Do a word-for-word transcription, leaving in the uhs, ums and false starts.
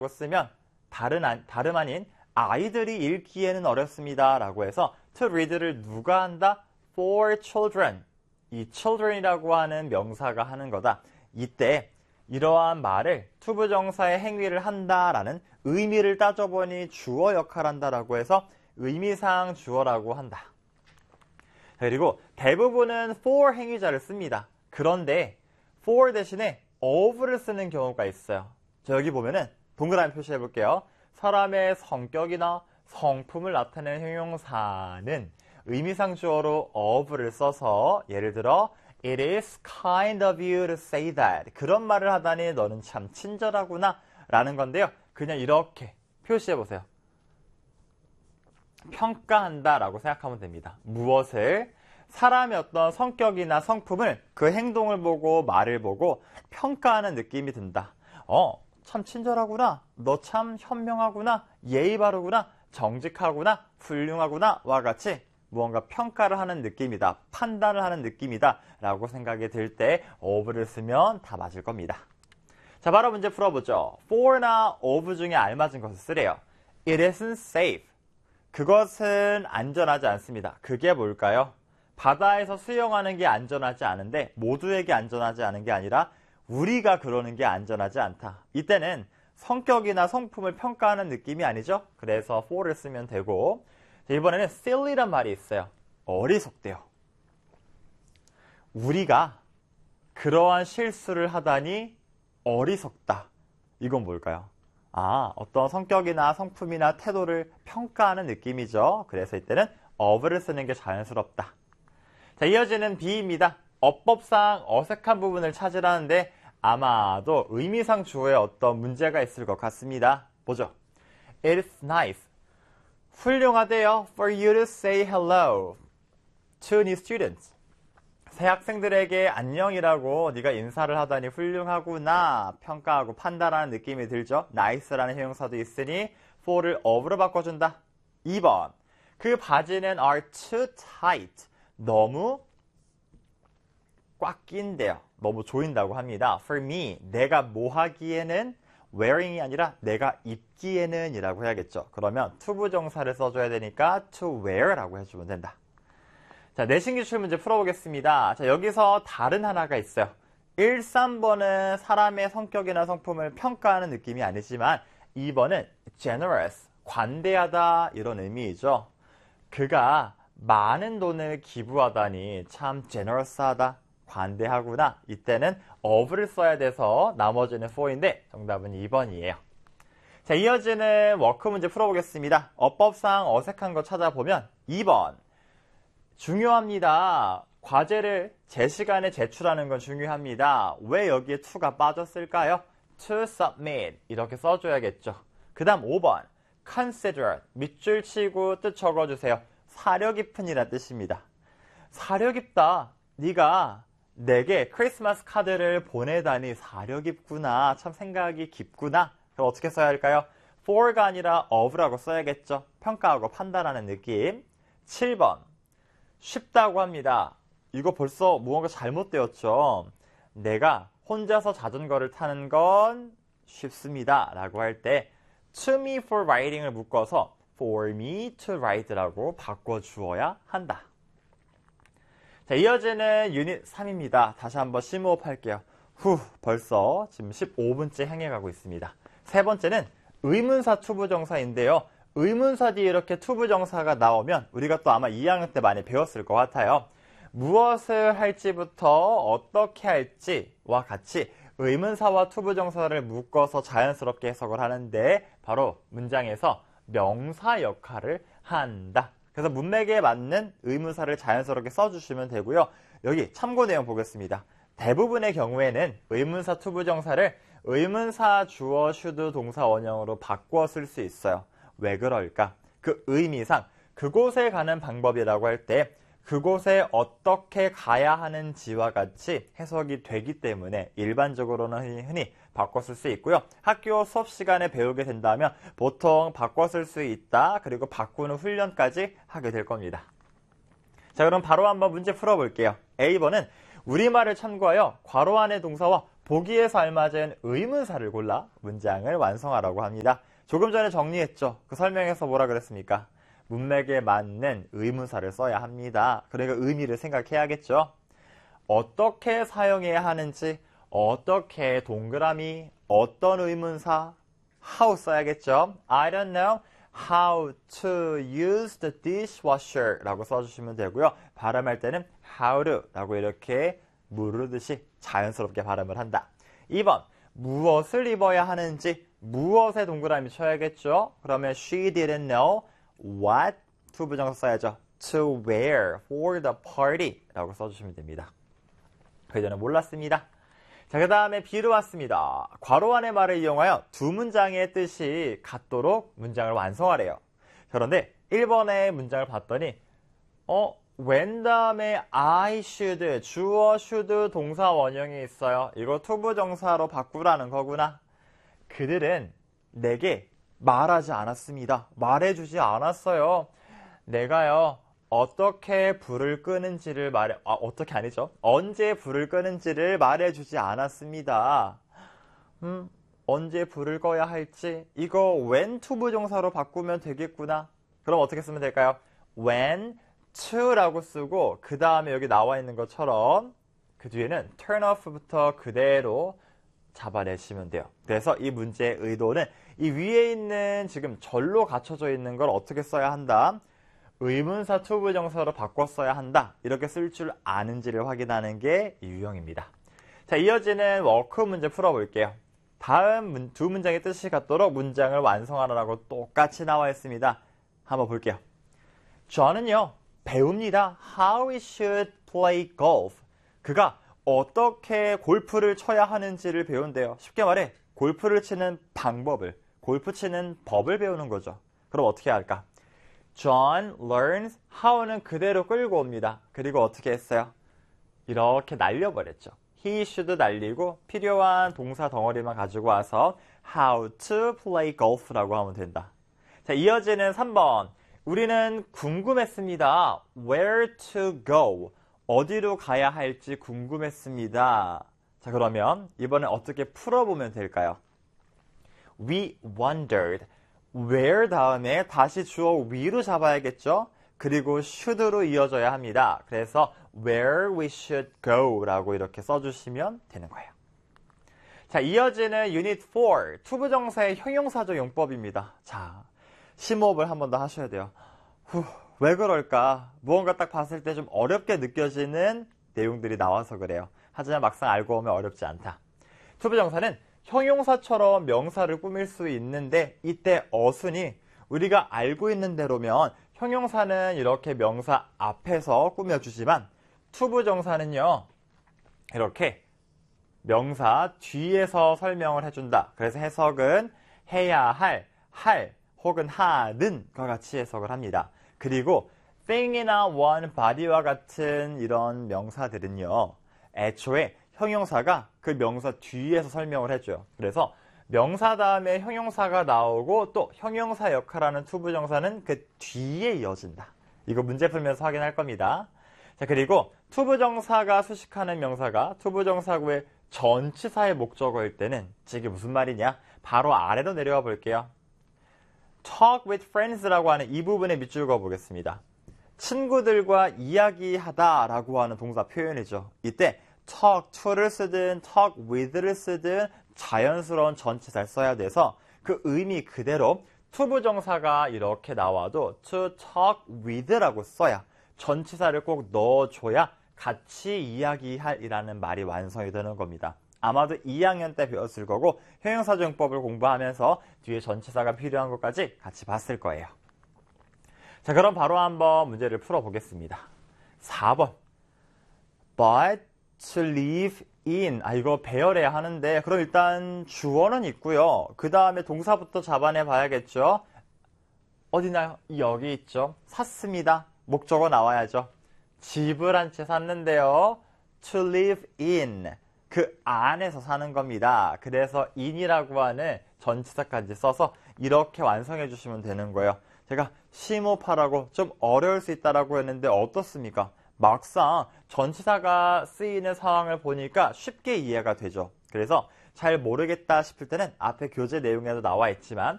쓰면 다른, 다름 아닌 아이들이 읽기에는 어렵습니다 라고 해서 to read를 누가 한다? for children. 이 children이라고 하는 명사가 하는 거다. 이때 이러한 말을 투부정사의 행위를 한다라는 의미를 따져보니 주어 역할한다라고 해서 의미상 주어라고 한다. 그리고 대부분은 for 행위자를 씁니다. 그런데 for 대신에 of를 쓰는 경우가 있어요. 자, 여기 보면은 동그라미 표시해 볼게요. 사람의 성격이나 성품을 나타내는 형용사는 의미상 주어로 of를 써서 예를 들어 It is kind of you to say that. 그런 말을 하다니 너는 참 친절하구나 라는 건데요. 그냥 이렇게 표시해 보세요. 평가한다 라고 생각하면 됩니다. 무엇을? 사람의 어떤 성격이나 성품을 그 행동을 보고 말을 보고 평가하는 느낌이 든다. 어, 참 친절하구나. 너 참 현명하구나. 예의 바르구나. 정직하구나. 훌륭하구나. 와 같이 무언가 평가를 하는 느낌이다. 판단을 하는 느낌이다. 라고 생각이 들 때 of를 쓰면 다 맞을 겁니다. 자, 바로 문제 풀어보죠. for나 of 중에 알맞은 것을 쓰래요. It isn't safe. 그것은 안전하지 않습니다. 그게 뭘까요? 바다에서 수영하는 게 안전하지 않은데 모두에게 안전하지 않은 게 아니라 우리가 그러는 게 안전하지 않다. 이때는 성격이나 성품을 평가하는 느낌이 아니죠? 그래서 for를 쓰면 되고, 자, 이번에는 silly란 말이 있어요. 어리석대요. 우리가 그러한 실수를 하다니 어리석다. 이건 뭘까요? 아, 어떤 성격이나 성품이나 태도를 평가하는 느낌이죠. 그래서 이때는 of를 쓰는 게 자연스럽다. 자, 이어지는 B입니다. 어법상 어색한 부분을 찾으라는데 아마도 의미상 주어에 어떤 문제가 있을 것 같습니다. 보죠. It's nice. 훌륭하대요. For you to say hello to new students. 새 학생들에게 안녕이라고 네가 인사를 하다니 훌륭하구나. 평가하고 판단하는 느낌이 들죠. nice라는 형용사도 있으니 for를 of로 바꿔준다. 이 번. 그 바지는 are too tight. 너무 꽉 낀대요. 너무 조인다고 합니다. For me, 내가 뭐 하기에는 wearing이 아니라 내가 입기에는 이라고 해야겠죠. 그러면 투부정사를 써줘야 되니까 to wear라고 해주면 된다. 자, 내신 기출 문제 풀어보겠습니다. 자, 여기서 다른 하나가 있어요. 일, 삼 번은 사람의 성격이나 성품을 평가하는 느낌이 아니지만 이 번은 generous, 관대하다 이런 의미이죠. 그가 많은 돈을 기부하다니 참 generous하다, 관대하구나. 이때는 of를 써야 돼서 나머지는 for인데 정답은 이 번이에요. 자, 이어지는 워크 문제 풀어보겠습니다. 어법상 어색한 거 찾아보면 이 번. 중요합니다. 과제를 제 시간에 제출하는 건 중요합니다. 왜 여기에 to가 빠졌을까요? to submit 이렇게 써줘야겠죠. 그 다음 오 번. considerate 밑줄 치고 뜻 적어주세요. 사려 깊은 이란 뜻입니다. 사려 깊다. 네가 내게 크리스마스 카드를 보내다니 사려 깊구나. 참 생각이 깊구나. 그럼 어떻게 써야 할까요? for가 아니라 of라고 써야겠죠. 평가하고 판단하는 느낌. 칠 번. 쉽다고 합니다. 이거 벌써 무언가 잘못되었죠. 내가 혼자서 자전거를 타는 건 쉽습니다. 라고 할 때 to me for riding을 묶어서 for me to ride라고 바꿔주어야 한다. 자, 이어지는 유닛 삼입니다. 다시 한번 심호흡 할게요. 후, 벌써 지금 십오 분째 향해 가고 있습니다. 세 번째는 의문사 투부정사인데요. 의문사 뒤에 이렇게 투부정사가 나오면 우리가 또 아마 이 학년 때 많이 배웠을 것 같아요. 무엇을 할지부터 어떻게 할지와 같이 의문사와 투부정사를 묶어서 자연스럽게 해석을 하는데 바로 문장에서 명사 역할을 한다. 그래서 문맥에 맞는 의문사를 자연스럽게 써주시면 되고요. 여기 참고 내용 보겠습니다. 대부분의 경우에는 의문사 투부정사를 의문사 주어 슈드 동사 원형으로 바꾸어 쓸 수 있어요. 왜 그럴까? 그 의미상 그곳에 가는 방법이라고 할 때 그곳에 어떻게 가야 하는지와 같이 해석이 되기 때문에 일반적으로는 흔히 바꿔 쓸 수 있고요. 학교 수업 시간에 배우게 된다면 보통 바꿔 쓸 수 있다. 그리고 바꾸는 훈련까지 하게 될 겁니다. 자, 그럼 바로 한번 문제 풀어볼게요. A 번은 우리말을 참고하여 괄호 안의 동사와 보기에서 알맞은 의문사를 골라 문장을 완성하라고 합니다. 조금 전에 정리했죠. 그 설명에서 뭐라 그랬습니까? 문맥에 맞는 의문사를 써야 합니다. 그러니까 의미를 생각해야겠죠. 어떻게 사용해야 하는지, 어떻게 동그라미, 어떤 의문사, how 써야겠죠. I don't know how to use the dishwasher 라고 써주시면 되고요. 발음할 때는 how to 라고 이렇게 물르듯이 자연스럽게 발음을 한다. 이 번, 무엇을 입어야 하는지, 무엇에 동그라미 쳐야겠죠. 그러면 she didn't know what 투부정사 써야죠. to wear for the party 라고 써주시면 됩니다. 그 전에 몰랐습니다. 자, 그 다음에 B로 왔습니다. 괄호 안의 말을 이용하여 두 문장의 뜻이 같도록 문장을 완성하래요. 그런데 일 번의 문장을 봤더니 어, when 다음에 I should, 주어 should 동사 원형이 있어요. 이거 투부정사로 바꾸라는 거구나. 그들은 내게 말하지 않았습니다. 말해주지 않았어요. 내가요, 어떻게 불을 끄는지를 말해, 아, 어떻게 아니죠? 언제 불을 끄는지를 말해주지 않았습니다. 음, 언제 불을 꺼야 할지, 이거 when 투부정사로 바꾸면 되겠구나. 그럼 어떻게 쓰면 될까요? when to라고 쓰고, 그 다음에 여기 나와 있는 것처럼, 그 뒤에는 turn off부터 그대로 잡아내시면 돼요. 그래서 이 문제의 의도는 이 위에 있는 지금 절로 갖춰져 있는 걸 어떻게 써야 한다? 의문사 투부정사로 바꿔 써야 한다. 이렇게 쓸 줄 아는지를 확인하는 게 이 유형입니다. 자, 이어지는 워크 문제 풀어볼게요. 다음 문, 두 문장의 뜻이 같도록 문장을 완성하라고 똑같이 나와 있습니다. 한번 볼게요. 저는요, 배웁니다. How we should play golf. 그가 어떻게 골프를 쳐야 하는지를 배운대요. 쉽게 말해 골프를 치는 방법을, 골프 치는 법을 배우는 거죠. 그럼 어떻게 할까? John learns how는 그대로 끌고 옵니다. 그리고 어떻게 했어요? 이렇게 날려버렸죠. he should 날리고 필요한 동사 덩어리만 가지고 와서 how to play golf라고 하면 된다. 자, 이어지는 삼 번. 우리는 궁금했습니다. where to go. 어디로 가야 할지 궁금했습니다. 자, 그러면 이번엔 어떻게 풀어보면 될까요? We wondered. where 다음에 다시 주어 we로 잡아야겠죠? 그리고 should로 이어져야 합니다. 그래서 where we should go 라고 이렇게 써주시면 되는 거예요. 자, 이어지는 유닛 사, 투부정사의 형용사적 용법입니다. 자, 심호흡을 한 번 더 하셔야 돼요. 후, 왜 그럴까? 무언가 딱 봤을 때 좀 어렵게 느껴지는 내용들이 나와서 그래요. 하지만 막상 알고 보면 어렵지 않다. 투부정사는 형용사처럼 명사를 꾸밀 수 있는데 이때 어순이 우리가 알고 있는 대로면 형용사는 이렇게 명사 앞에서 꾸며주지만 투부정사는요, 이렇게 명사 뒤에서 설명을 해준다. 그래서 해석은 해야 할, 할 혹은 하는 과 같이 해석을 합니다. 그리고 thing이나 one, body와 같은 이런 명사들은요, 애초에 형용사가 그 명사 뒤에서 설명을 해줘요. 그래서 명사 다음에 형용사가 나오고 또 형용사 역할하는 투부정사는 그 뒤에 이어진다. 이거 문제 풀면서 확인할 겁니다. 자, 그리고 투부정사가 수식하는 명사가 투부정사구의 전치사의 목적어일 때는 이게 무슨 말이냐? 바로 아래로 내려와 볼게요. talk with friends라고 하는 이 부분에 밑줄 그어 보겠습니다. 친구들과 이야기하다 라고 하는 동사 표현이죠. 이때 talk to를 쓰든 talk with를 쓰든 자연스러운 전치사를 써야 돼서 그 의미 그대로 투부정사가 이렇게 나와도 to talk with라고 써야 전치사를 꼭 넣어줘야 같이 이야기할 이라는 말이 완성이 되는 겁니다. 아마도 이 학년 때 배웠을 거고 형용사정법을 공부하면서 뒤에 전치사가 필요한 것까지 같이 봤을 거예요. 자, 그럼 바로 한번 문제를 풀어보겠습니다. 사 번. But to live in. 아, 이거 배열해야 하는데 그럼 일단 주어는 있고요. 그 다음에 동사부터 잡아내 봐야겠죠. 어디나요? 여기 있죠. 샀습니다. 목적어 나와야죠. 집을 한 채 샀는데요. To live in. 그 안에서 사는 겁니다. 그래서 in이라고 하는 전치사까지 써서 이렇게 완성해 주시면 되는 거예요. 제가 심호흡하라고 좀 어려울 수 있다라고 했는데 어떻습니까? 막상 전치사가 쓰이는 상황을 보니까 쉽게 이해가 되죠. 그래서 잘 모르겠다 싶을 때는 앞에 교재 내용에도 나와 있지만